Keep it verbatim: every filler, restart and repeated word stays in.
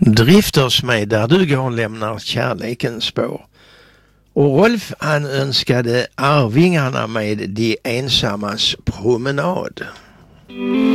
Driftersmed där du går lämnar kärlekens spår. Och Rolf han önskade Arvingarna med De ensammas promenad.